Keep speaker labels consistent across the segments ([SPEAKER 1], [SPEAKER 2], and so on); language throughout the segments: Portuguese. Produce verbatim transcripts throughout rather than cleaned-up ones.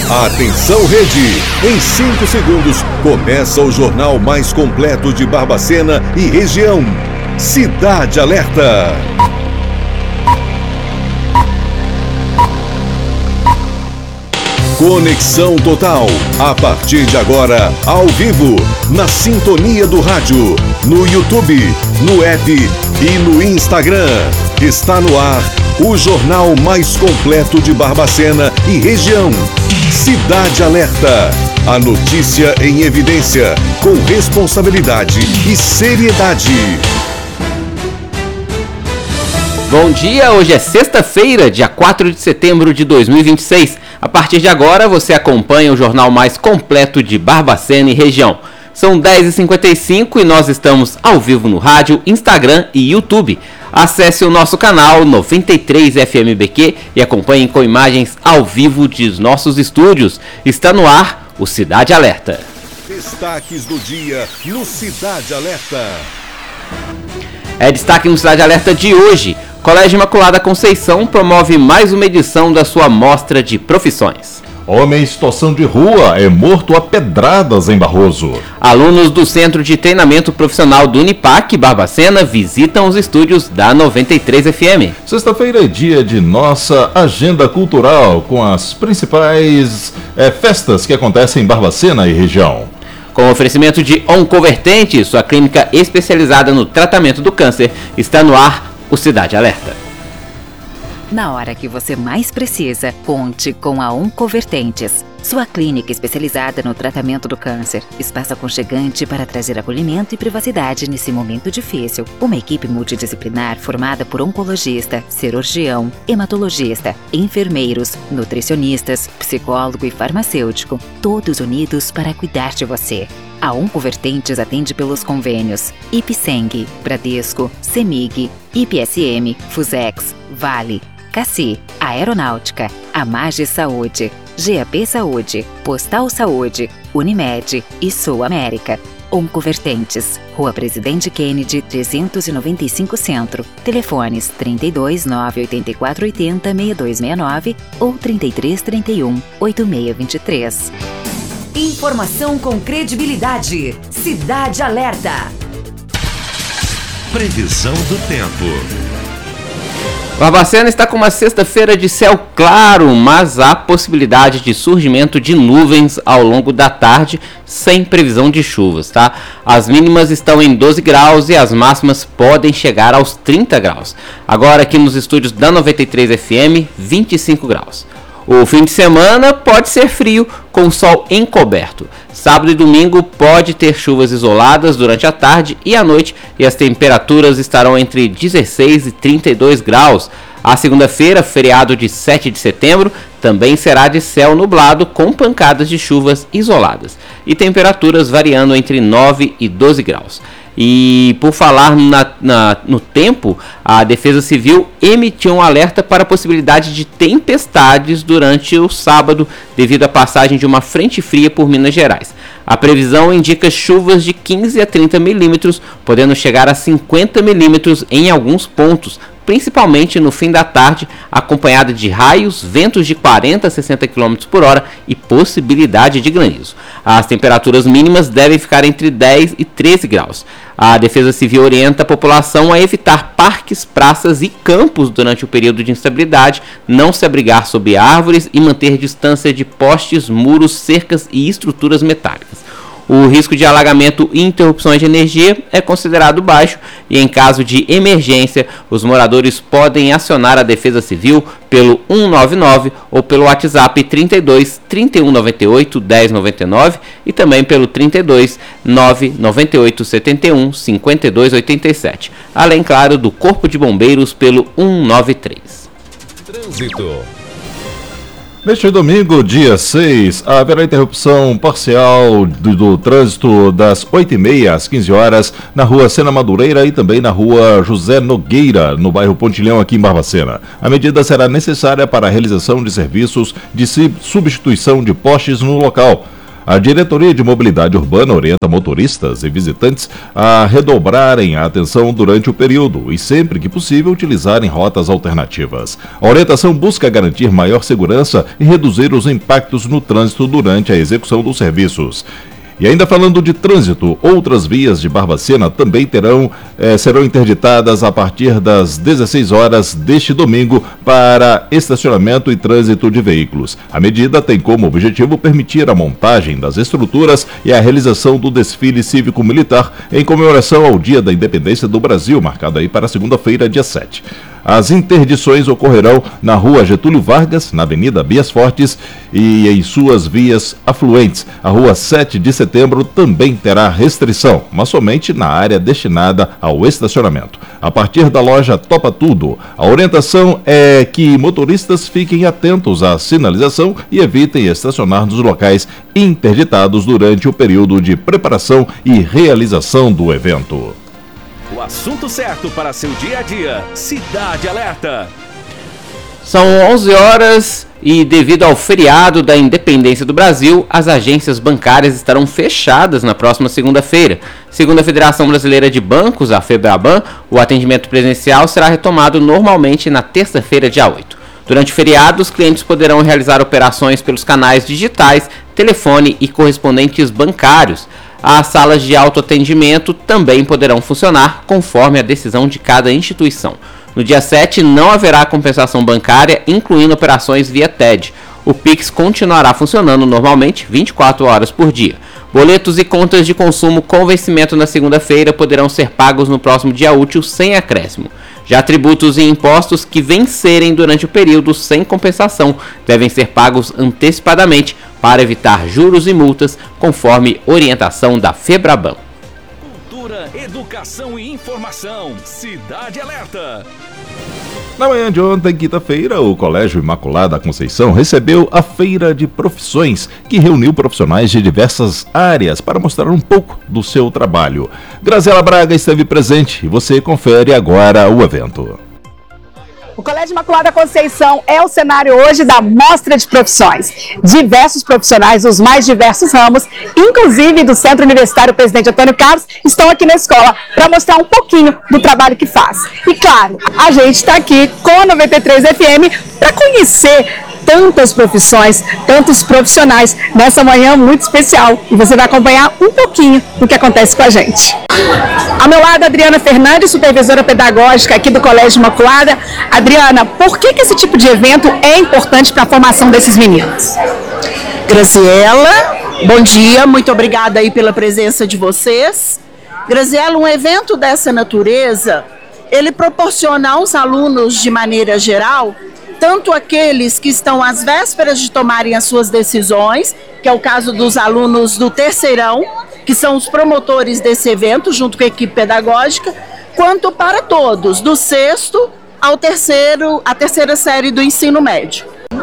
[SPEAKER 1] Atenção, rede! Em cinco segundos, começa o jornal mais completo de Barbacena e região. Cidade Alerta. Conexão Total. A partir de agora, ao vivo, na sintonia do rádio, no YouTube, no app e no Instagram. Está no ar o jornal mais completo de Barbacena e região. Cidade Alerta. A notícia em evidência, com responsabilidade e seriedade.
[SPEAKER 2] Bom dia, hoje é sexta-feira, dia quatro de setembro de dois mil e vinte e seis. A partir de agora, você acompanha o jornal mais completo de Barbacena e região. São dez e cinquenta e cinco e nós estamos ao vivo no rádio, Instagram e YouTube. Acesse o nosso canal noventa e três F M B Q e acompanhe com imagens ao vivo de nossos estúdios. Está no ar o Cidade Alerta.
[SPEAKER 1] Destaques do dia no Cidade Alerta.
[SPEAKER 2] É destaque no Cidade Alerta de hoje. Colégio Imaculada Conceição promove mais uma edição da sua mostra de profissões.
[SPEAKER 3] Homem em situação de rua é morto a pedradas em Barroso.
[SPEAKER 2] Alunos do Centro de Treinamento Profissional do Unipac Barbacena visitam os estúdios da noventa e três F M.
[SPEAKER 3] Sexta-feira é dia de nossa agenda cultural, com as principais é, festas que acontecem em Barbacena e região.
[SPEAKER 2] Com oferecimento de Oncovertente, sua clínica especializada no tratamento do câncer, está no ar o Cidade Alerta.
[SPEAKER 4] Na hora que você mais precisa, conte com a Oncovertentes, sua clínica especializada no tratamento do câncer. Espaço aconchegante para trazer acolhimento e privacidade nesse momento difícil. Uma equipe multidisciplinar formada por oncologista, cirurgião, hematologista, enfermeiros, nutricionistas, psicólogo e farmacêutico, todos unidos para cuidar de você. A Oncovertentes atende pelos convênios Ipseng, Bradesco, Semig, I P S M, Fusex, Vale, Cassi, Aeronáutica, Amage Saúde, G A P Saúde, Postal Saúde, Unimed e Sul América. Oncovertentes, Rua Presidente Kennedy, trezentos e noventa e cinco Centro. Telefones trinta e dois, nove oito quatro oito zero, seis dois seis nove ou trinta e três, trinta e um, oito seis dois três.
[SPEAKER 5] Informação com credibilidade. Cidade Alerta.
[SPEAKER 1] Previsão do tempo.
[SPEAKER 2] Barbacena está com uma sexta-feira de céu claro, mas há possibilidade de surgimento de nuvens ao longo da tarde, sem previsão de chuvas, tá? As mínimas estão em doze graus e as máximas podem chegar aos trinta graus. Agora aqui nos estúdios da noventa e três F M, vinte e cinco graus. O fim de semana pode ser frio, com sol encoberto. Sábado e domingo pode ter chuvas isoladas durante a tarde e a noite, e as temperaturas estarão entre dezesseis e trinta e dois graus. A segunda-feira, feriado de sete de setembro, também será de céu nublado com pancadas de chuvas isoladas e temperaturas variando entre nove e doze graus. E por falar na, na, no tempo, a Defesa Civil emitiu um alerta para a possibilidade de tempestades durante o sábado, devido à passagem de uma frente fria por Minas Gerais. A previsão indica chuvas de quinze a trinta milímetros, podendo chegar a cinquenta milímetros em alguns pontos, principalmente no fim da tarde, acompanhada de raios, ventos de quarenta a sessenta quilômetros por hora e possibilidade de granizo. As temperaturas mínimas devem ficar entre dez e treze graus. A Defesa Civil orienta a população a evitar parques, praças e campos durante o período de instabilidade, não se abrigar sob árvores e manter distância de postes, muros, cercas e estruturas metálicas. O risco de alagamento e interrupções de energia é considerado baixo e, em caso de emergência, os moradores podem acionar a Defesa Civil pelo cento e noventa e nove ou pelo WhatsApp trinta e dois, trinta e um noventa e oito, dez noventa e nove e também pelo trinta e dois, nove noventa e oito, setenta e um, cinquenta e dois oitenta e sete. Além, claro, do Corpo de Bombeiros pelo cento e noventa e três.
[SPEAKER 1] Trânsito.
[SPEAKER 3] Neste domingo, dia seis, haverá interrupção parcial do, do trânsito das oito e meia às quinze horas na rua Sena Madureira e também na rua José Nogueira, no bairro Pontilhão, aqui em Barbacena. A medida será necessária para a realização de serviços de substituição de postes no local. A Diretoria de Mobilidade Urbana orienta motoristas e visitantes a redobrarem a atenção durante o período e, sempre que possível, utilizarem rotas alternativas. A orientação busca garantir maior segurança e reduzir os impactos no trânsito durante a execução dos serviços. E ainda falando de trânsito, outras vias de Barbacena também terão, eh, serão interditadas a partir das dezesseis horas deste domingo para estacionamento e trânsito de veículos. A medida tem como objetivo permitir a montagem das estruturas e a realização do desfile cívico-militar em comemoração ao Dia da Independência do Brasil, marcado aí para segunda-feira, dia sete. As interdições ocorrerão na Rua Getúlio Vargas, na Avenida Bias Fortes e em suas vias afluentes. A Rua sete de setembro também terá restrição, mas somente na área destinada ao estacionamento. A partir da loja Topa Tudo, a orientação é que motoristas fiquem atentos à sinalização e evitem estacionar nos locais interditados durante o período de preparação e realização do evento.
[SPEAKER 1] O assunto certo para seu dia a dia. Cidade Alerta.
[SPEAKER 2] São onze horas e, devido ao feriado da Independência do Brasil, as agências bancárias estarão fechadas na próxima segunda-feira. Segundo a Federação Brasileira de Bancos, a FEBRABAN, o atendimento presencial será retomado normalmente na terça-feira, dia oito. Durante o feriado, os clientes poderão realizar operações pelos canais digitais, telefone e correspondentes bancários. As salas de autoatendimento também poderão funcionar conforme a decisão de cada instituição. No dia sete, não haverá compensação bancária, incluindo operações via T E D. O Pix continuará funcionando normalmente vinte e quatro horas por dia. Boletos e contas de consumo com vencimento na segunda-feira poderão ser pagos no próximo dia útil sem acréscimo. Já tributos e impostos que vencerem durante o período sem compensação devem ser pagos antecipadamente para evitar juros e multas, conforme orientação da FEBRABAN.
[SPEAKER 1] Cultura, educação e informação. Cidade Alerta.
[SPEAKER 3] Na manhã de ontem, quinta-feira, o Colégio Imaculada Conceição recebeu a Feira de Profissões, que reuniu profissionais de diversas áreas para mostrar um pouco do seu trabalho. Graziela Braga esteve presente e você confere agora o evento.
[SPEAKER 6] O Colégio Imaculada Conceição é o cenário hoje da Mostra de Profissões. Diversos profissionais dos mais diversos ramos, inclusive do Centro Universitário Presidente Antônio Carlos, estão aqui na escola para mostrar um pouquinho do trabalho que faz. E claro, a gente está aqui com a noventa e três F M para conhecer tantas profissões, tantos profissionais nessa manhã muito especial. E você vai acompanhar um pouquinho do que acontece com a gente. Ao meu lado, Adriana Fernandes, supervisora pedagógica aqui do Colégio Imaculada. Adriana, por que que esse tipo de evento é importante para a formação desses meninos?
[SPEAKER 7] Graziela, bom dia, muito obrigada aí pela presença de vocês. Graziela, um evento dessa natureza, ele proporciona aos alunos de maneira geral, tanto aqueles que estão às vésperas de tomarem as suas decisões, que é o caso dos alunos do terceirão, que são os promotores desse evento, junto com a equipe pedagógica, quanto para todos, do sexto ao terceiro, a terceira série do ensino médio.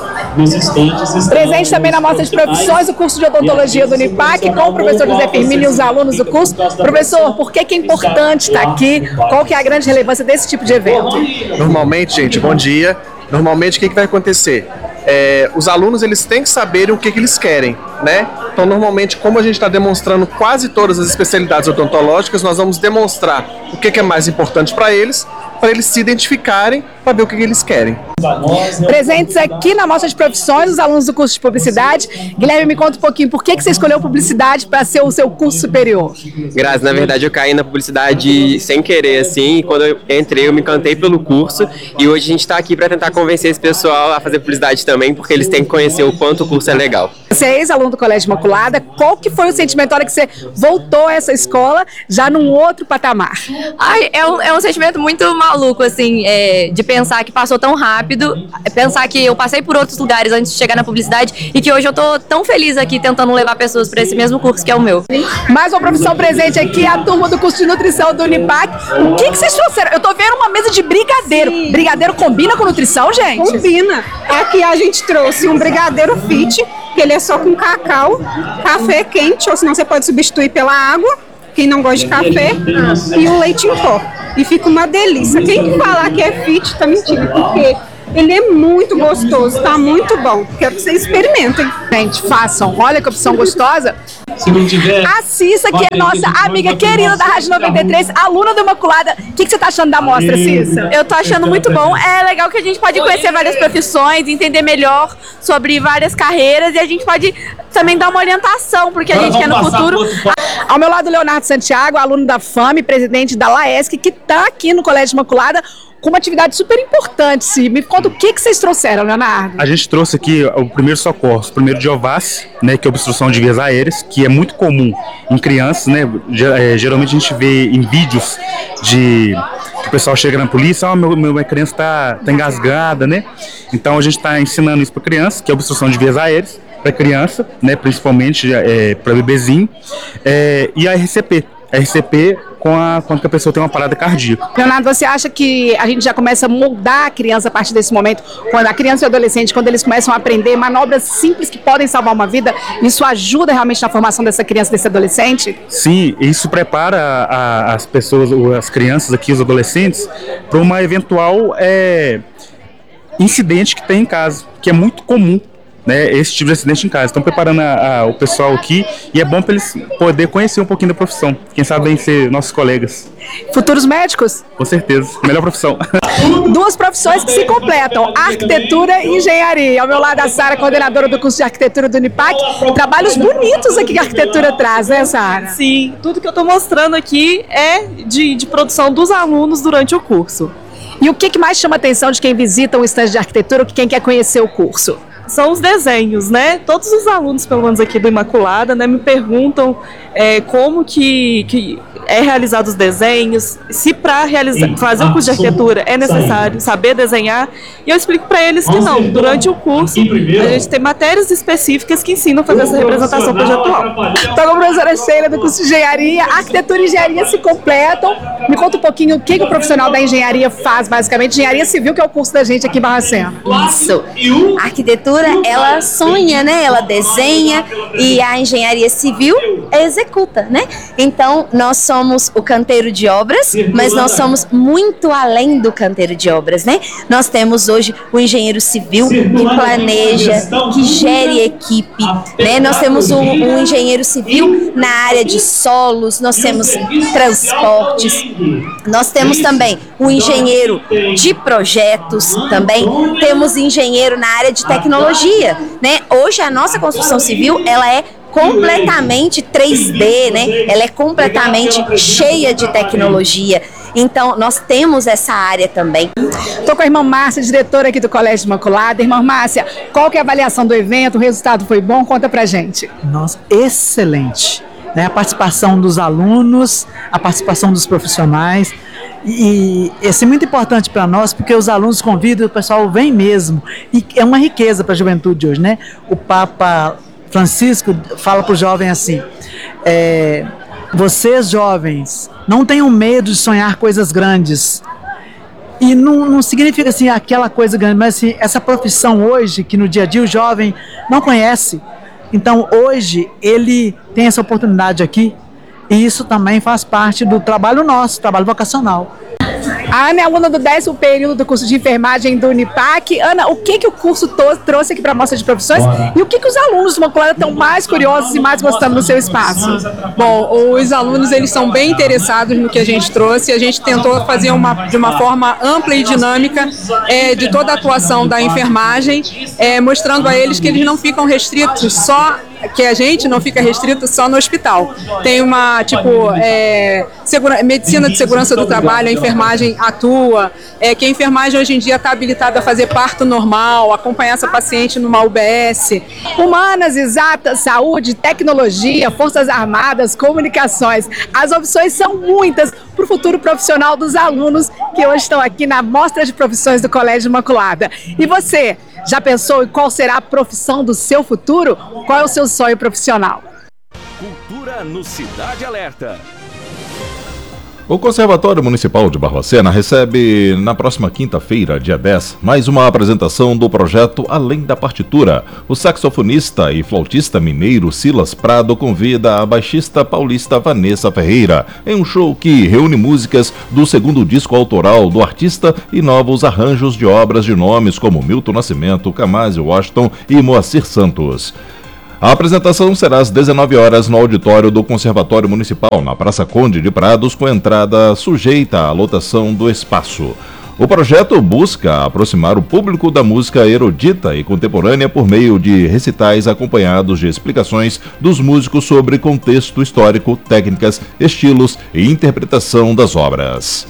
[SPEAKER 6] Presente também na Mostra de Profissões, o curso de odontologia do Unipac, com o professor José Firmino e os alunos do curso. Professor, por que que é importante estar aqui? Qual que é a grande relevância desse tipo de evento?
[SPEAKER 8] Normalmente, gente, bom dia. Normalmente, o que, que vai acontecer? É, os alunos eles têm que saber o que, que eles querem, né? Então, normalmente, como a gente está demonstrando quase todas as especialidades odontológicas, nós vamos demonstrar o que, que é mais importante para eles, para eles se identificarem, para ver o que, que eles querem.
[SPEAKER 6] Presentes aqui na Mostra de Profissões, os alunos do curso de Publicidade. Guilherme, me conta um pouquinho, por que que você escolheu Publicidade para ser o seu curso superior?
[SPEAKER 9] Graças, na verdade, eu caí na Publicidade sem querer, assim, e quando eu entrei, eu me encantei pelo curso, e hoje a gente está aqui para tentar convencer esse pessoal a fazer Publicidade também, porque eles têm que conhecer o quanto o curso é legal.
[SPEAKER 6] Você é ex-aluno do Colégio Imaculada, qual que foi o sentimento na hora que você voltou a essa escola, já num outro patamar?
[SPEAKER 10] Ai, é um, é um sentimento muito maluco, assim, é, de pensar que passou tão rápido, pensar que eu passei por outros lugares antes de chegar na publicidade e que hoje eu tô tão feliz aqui tentando levar pessoas para esse mesmo curso que é o meu.
[SPEAKER 6] Mais uma profissão presente aqui, a turma do curso de nutrição do Unipac. O que que vocês trouxeram? Eu tô vendo uma mesa de brigadeiro. Sim. Brigadeiro combina com nutrição, gente?
[SPEAKER 11] Combina. Aqui a gente trouxe um brigadeiro fit, que ele é só com cacau, café quente, ou senão você pode substituir pela água, quem não gosta de café, e o leite em pó. E fica uma delícia. Quem falar que é fit tá mentindo, porque Ele é muito gostoso, tá muito bom. Quero que vocês experimentem.
[SPEAKER 6] Gente, façam. Olha que opção gostosa.
[SPEAKER 12] Se não tiver...
[SPEAKER 6] A Cissa, que é nossa amiga querida da Rádio noventa e três, aluna do Imaculada. O que, que você tá achando da mostra, Cissa?
[SPEAKER 13] Eu tô achando muito bom. É legal que a gente pode conhecer várias profissões, entender melhor sobre várias carreiras e a gente pode também dar uma orientação, porque a gente quer no futuro...
[SPEAKER 6] Ao meu lado, Leonardo Santiago, aluno da FAME, presidente da LAESC, que tá aqui no Colégio Imaculada com uma atividade super importante. Sim. Me conta o que, que vocês trouxeram, Leonardo.
[SPEAKER 12] A gente trouxe aqui o primeiro socorro, o primeiro de Ovas, né, que é obstrução de vias aéreas, que é muito comum em crianças, né? Geralmente a gente vê em vídeos de que o pessoal chega na polícia, ah, meu, meu, minha criança tá, tá engasgada, né? Então a gente está ensinando isso para criança, que é obstrução de vias aéreas, para criança, né, principalmente é, para bebezinho, é, e a R C P. A R C P com a, quando a pessoa tem uma parada cardíaca.
[SPEAKER 6] Leonardo, você acha que a gente já começa a moldar a criança a partir desse momento, quando a criança e o adolescente, quando eles começam a aprender manobras simples que podem salvar uma vida, isso ajuda realmente na formação dessa criança, desse adolescente?
[SPEAKER 12] Sim, isso prepara a, a, as pessoas, as crianças aqui, os adolescentes, para uma eventual é, incidente que tem em casa, que é muito comum. Né, esse tipo de acidente em casa. Estão preparando a, a, o pessoal aqui e é bom para eles poder conhecer um pouquinho da profissão. Quem sabe vêm ser nossos colegas.
[SPEAKER 6] Futuros médicos?
[SPEAKER 12] Com certeza. Melhor profissão.
[SPEAKER 6] Duas profissões que se completam, arquitetura e engenharia. Ao meu lado, a Sara, coordenadora do curso de arquitetura do Unipac. Trabalhos bonitos aqui que a arquitetura traz, né, Sara?
[SPEAKER 14] Sim, tudo que eu estou mostrando aqui é de, de produção dos alunos durante o curso.
[SPEAKER 6] E o que, que mais chama a atenção de quem visita um estande de arquitetura ou de quem quer conhecer o curso?
[SPEAKER 14] São os desenhos, né? Todos os alunos, pelo menos aqui do Imaculada, né, me perguntam é, como que, que é realizado os desenhos, se para realizar, fazer o curso de arquitetura é necessário saber desenhar, e eu explico para eles que não. Durante o curso, a gente tem matérias específicas que ensinam a fazer essa representação projetual.
[SPEAKER 6] Então, com a professora Sheila do curso de engenharia, arquitetura e engenharia se completam. Me conta um pouquinho o que, que o profissional da engenharia faz, basicamente. Engenharia civil, que é o curso da gente aqui em Barbacena.
[SPEAKER 15] Isso. A arquitetura, ela sonha, né? Ela desenha, e a engenharia civil executa, né? Então, nós somos o canteiro de obras, mas nós somos muito além do canteiro de obras, né? Nós temos hoje o engenheiro civil que planeja, que gere equipe, né? Nós temos um, um engenheiro civil na área de solos, nós temos transportes, nós temos também o engenheiro de projetos, também temos engenheiro na área de tecnologia, né? Hoje a nossa construção civil, ela é completamente três D, né? Ela é completamente cheia de tecnologia. Então, nós temos essa área também.
[SPEAKER 6] Estou com a irmã Márcia, diretora aqui do Colégio Imaculada. Irmã Márcia, qual que é a avaliação do evento? O resultado foi bom? Conta pra gente.
[SPEAKER 16] Nossa, excelente. Né? A participação dos alunos, a participação dos profissionais. E isso é muito importante para nós, porque os alunos convidam, o pessoal vem mesmo. E é uma riqueza para a juventude hoje, né? O Papa Francisco fala para o jovem assim, é, vocês jovens, não tenham medo de sonhar coisas grandes. E não, não significa assim aquela coisa grande, mas assim, essa profissão hoje, que no dia a dia o jovem não conhece. Então hoje ele tem essa oportunidade aqui, e isso também faz parte do trabalho nosso, trabalho vocacional.
[SPEAKER 6] A Ana é aluna do décimo período do curso de enfermagem do Unipac. Ana, o que, que o curso trouxe aqui para a mostra de profissões e o que, que os alunos do Imaculada estão mais curiosos e mais gostando do seu espaço?
[SPEAKER 17] Bom, os alunos eles são bem interessados no que a gente trouxe. A gente tentou fazer uma, de uma forma ampla e dinâmica é, de toda a atuação da enfermagem, é, mostrando a eles que eles não ficam restritos só, que a gente não fica restrito só no hospital. Tem uma, tipo, é, segura, medicina de segurança do trabalho, a enfermagem atua, é, que a enfermagem hoje em dia está habilitada a fazer parto normal, acompanhar essa paciente numa U B S.
[SPEAKER 6] Humanas, exatas, saúde, tecnologia, forças armadas, comunicações. As opções são muitas para o futuro profissional dos alunos que hoje estão aqui na Mostra de Profissões do Colégio Imaculada. E você, já pensou em qual será a profissão do seu futuro? Qual é o seu sonho profissional?
[SPEAKER 1] Cultura no Cidade Alerta.
[SPEAKER 3] O Conservatório Municipal de Barbacena recebe, na próxima quinta-feira, dia dez, mais uma apresentação do projeto Além da Partitura. O saxofonista e flautista mineiro Silas Prado convida a baixista paulista Vanessa Ferreira em um show que reúne músicas do segundo disco autoral do artista e novos arranjos de obras de nomes como Milton Nascimento, Kamasi Washington e Moacir Santos. A apresentação será às dezenove horas no auditório do Conservatório Municipal, na Praça Conde de Prados, com entrada sujeita à lotação do espaço. O projeto busca aproximar o público da música erudita e contemporânea por meio de recitais acompanhados de explicações dos músicos sobre contexto histórico, técnicas, estilos e interpretação das obras.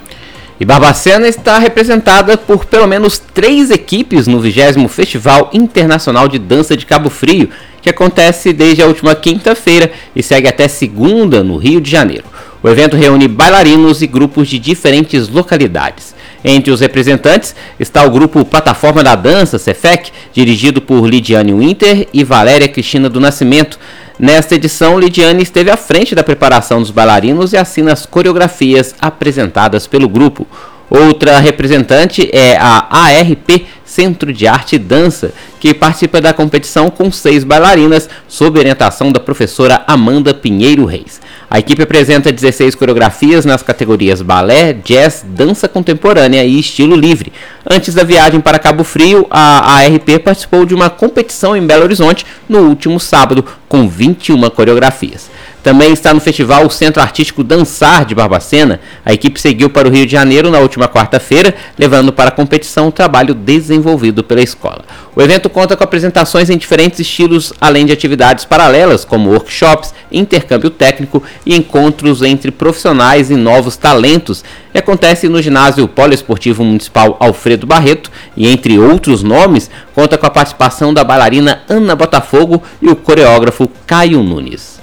[SPEAKER 2] E Barbacena está representada por pelo menos três equipes no vigésimo Festival Internacional de Dança de Cabo Frio, que acontece desde a última quinta-feira e segue até segunda no Rio de Janeiro. O evento reúne bailarinos e grupos de diferentes localidades. Entre os representantes está o grupo Plataforma da Dança, Cefec, dirigido por Lidiane Winter e Valéria Cristina do Nascimento. Nesta edição, Lidiane esteve à frente da preparação dos bailarinos e assina as coreografias apresentadas pelo grupo. Outra representante é a A R P, Centro de Arte e Dança, que participa da competição com seis bailarinas, sob orientação da professora Amanda Pinheiro Reis. A equipe apresenta dezesseis coreografias nas categorias balé, jazz, dança contemporânea e estilo livre. Antes da viagem para Cabo Frio, a A R P participou de uma competição em Belo Horizonte no último sábado, com vinte e uma coreografias. Também está no festival o Centro Artístico Dançar de Barbacena. A equipe seguiu para o Rio de Janeiro na última quarta-feira, levando para a competição o trabalho desenvolvido pela escola. O evento conta com apresentações em diferentes estilos, além de atividades paralelas, como workshops, intercâmbio técnico e encontros entre profissionais e novos talentos. E acontece no ginásio poliesportivo municipal Alfredo Barreto e, entre outros nomes, conta com a participação da bailarina Ana Botafogo e o coreógrafo Caio Nunes.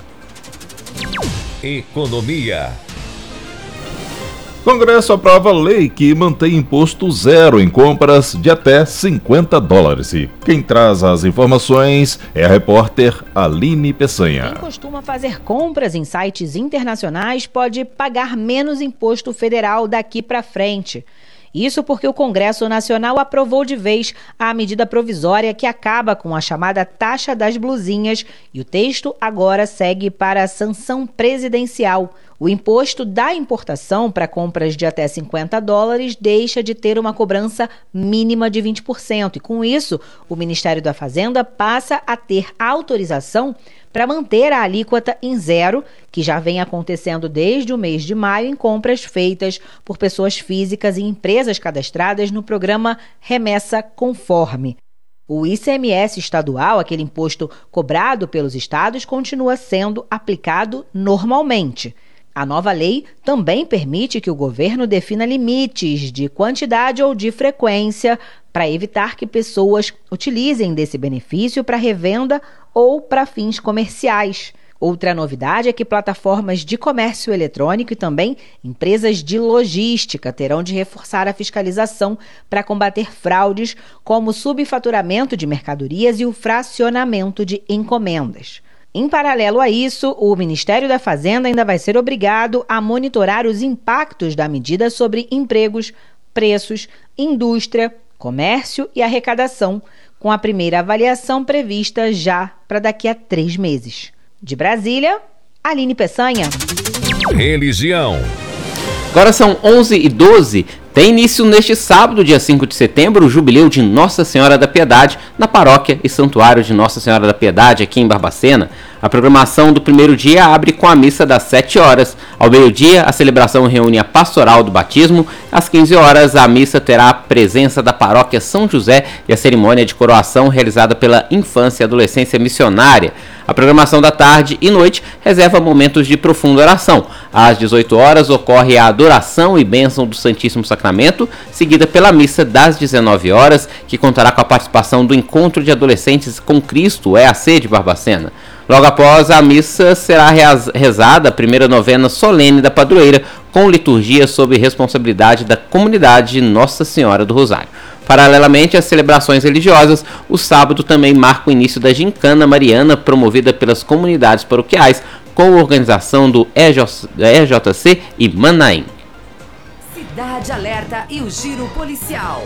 [SPEAKER 1] Economia.
[SPEAKER 3] Congresso aprova lei que mantém imposto zero em compras de até cinquenta dólares. E quem traz as informações é a repórter Aline Peçanha.
[SPEAKER 18] Quem costuma fazer compras em sites internacionais pode pagar menos imposto federal daqui para frente. Isso porque o Congresso Nacional aprovou de vez a medida provisória que acaba com a chamada taxa das blusinhas e o texto agora segue para a sanção presidencial. O imposto da importação para compras de até cinquenta dólares deixa de ter uma cobrança mínima de vinte por cento e, com isso, o Ministério da Fazenda passa a ter autorização para manter a alíquota em zero, que já vem acontecendo desde o mês de maio em compras feitas por pessoas físicas e empresas cadastradas no programa Remessa Conforme. O I C M S estadual, aquele imposto cobrado pelos estados, continua sendo aplicado normalmente. A nova lei também permite que o governo defina limites de quantidade ou de frequência para evitar que pessoas utilizem desse benefício para revenda ou para fins comerciais. Outra novidade é que plataformas de comércio eletrônico e também empresas de logística terão de reforçar a fiscalização para combater fraudes como o subfaturamento de mercadorias e o fracionamento de encomendas. Em paralelo a isso, o Ministério da Fazenda ainda vai ser obrigado a monitorar os impactos da medida sobre empregos, preços, indústria, comércio e arrecadação, com a primeira avaliação prevista já para daqui a três meses. De Brasília, Aline Peçanha.
[SPEAKER 1] Religião.
[SPEAKER 2] Agora são onze e doze. Tem início neste sábado, dia cinco de setembro, o Jubileu de Nossa Senhora da Piedade, na Paróquia e Santuário de Nossa Senhora da Piedade, aqui em Barbacena. A programação do primeiro dia abre com a missa das sete horas. Ao meio-dia, a celebração reúne a pastoral do batismo. Às quinze horas, a missa terá a presença da Paróquia São José e a cerimônia de coroação realizada pela Infância e Adolescência Missionária. A programação da tarde e noite reserva momentos de profunda oração. Às dezoito horas, ocorre a adoração e bênção do Santíssimo Sacramento, seguida pela missa das dezenove horas, que contará com a participação do Encontro de Adolescentes com Cristo, E A C de Barbacena. Logo após a missa, será rezada a primeira novena solene da padroeira, com liturgia sob responsabilidade da comunidade Nossa Senhora do Rosário. Paralelamente às celebrações religiosas, o sábado também marca o início da Gincana Mariana, promovida pelas comunidades paroquiais, com a organização do E J C e Manaim.
[SPEAKER 5] Cidade Alerta e o Giro Policial.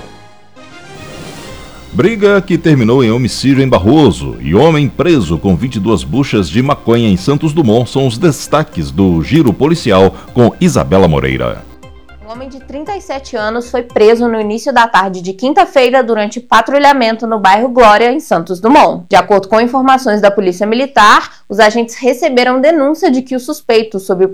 [SPEAKER 3] Briga que terminou em homicídio em Barroso e homem preso com vinte e duas buchas de maconha em Santos Dumont são os destaques do Giro Policial com Isabela Moreira.
[SPEAKER 19] Um homem de trinta e sete anos foi preso no início da tarde de quinta-feira durante patrulhamento no bairro Glória, em Santos Dumont. De acordo com informações da Polícia Militar, os agentes receberam denúncia de que o suspeito, sob